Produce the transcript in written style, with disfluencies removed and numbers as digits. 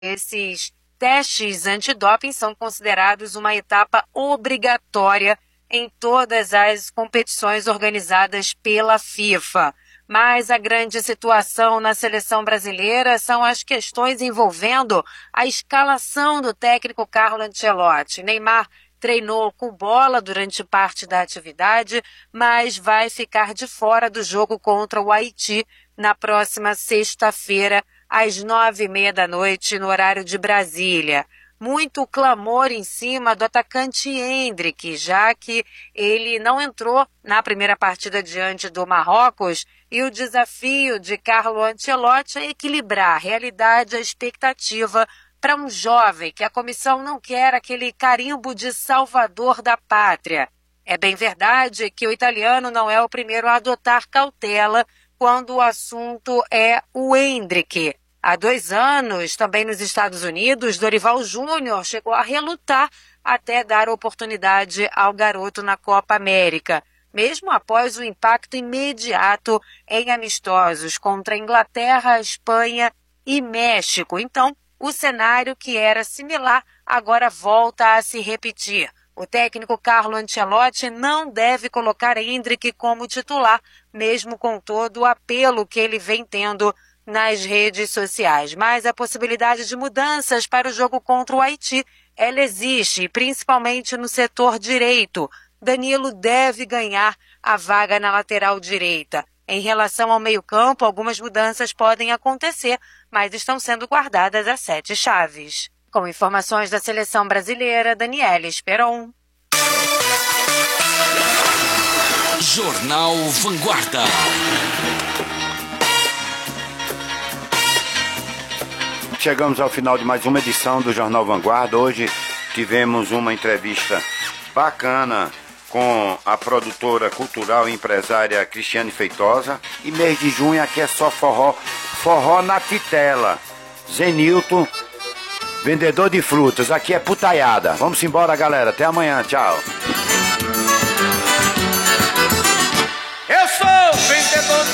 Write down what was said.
Esses testes antidoping são considerados uma etapa obrigatória em todas as competições organizadas pela FIFA. Mas a grande situação na seleção brasileira são as questões envolvendo a escalação do técnico Carlo Ancelotti. Neymar treinou com bola durante parte da atividade, mas vai ficar de fora do jogo contra o Haiti na próxima sexta-feira, às 9h30 da noite, no horário de Brasília. Muito clamor em cima do atacante Endrick, já que ele não entrou na primeira partida diante do Marrocos, e o desafio de Carlo Ancelotti é equilibrar a realidade e a expectativa para um jovem que a comissão não quer aquele carimbo de salvador da pátria. É bem verdade que o italiano não é o primeiro a adotar cautela quando o assunto é o Endrick. Há 2 anos, também nos Estados Unidos, Dorival Júnior chegou a relutar até dar oportunidade ao garoto na Copa América, mesmo após o impacto imediato em amistosos contra a Inglaterra, Espanha e México. Então, o cenário que era similar agora volta a se repetir. O técnico Carlo Ancelotti não deve colocar Endrick como titular, mesmo com todo o apelo que ele vem tendo nas redes sociais. Mas a possibilidade de mudanças para o jogo contra o Haiti, ela existe, principalmente no setor direito. Danilo deve ganhar a vaga na lateral direita. Em relação ao meio-campo, algumas mudanças podem acontecer, mas estão sendo guardadas as 7 chaves. Com informações da seleção brasileira, Daniela Esperon. Jornal Vanguarda. Chegamos ao final de mais uma edição do Jornal Vanguarda. Hoje tivemos uma entrevista bacana com a produtora cultural e empresária Cristiane Feitosa. E mês de junho aqui é só forró, forró na titela. Zenilton, vendedor de frutas, aqui é putaiada. Vamos embora, galera, até amanhã, tchau.